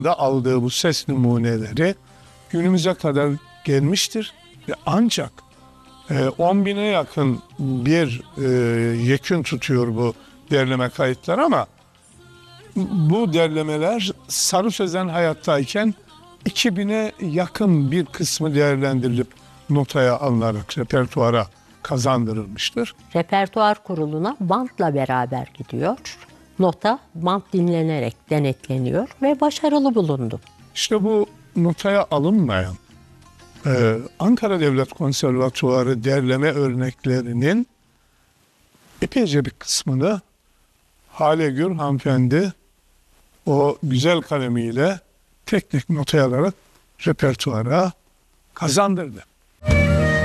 da aldığı bu ses numuneleri günümüze kadar gelmiştir ve ancak 10 bine yakın bir yekün tutuyor bu derleme kayıtlar ama bu derlemeler Sarı Sözen hayattayken 2000'e yakın bir kısmı değerlendirilip notaya alınarak repertuara kazandırılmıştır. Repertuar kuruluna bantla beraber gidiyor. Nota bant dinlenerek denetleniyor ve başarılı bulundu. İşte bu notaya alınmayan Ankara Devlet Konservatuvarı derleme örneklerinin epeyce bir kısmını Hale Gür hanımefendi o güzel kalemiyle tek tek notaya alarak repertuara kazandırdı.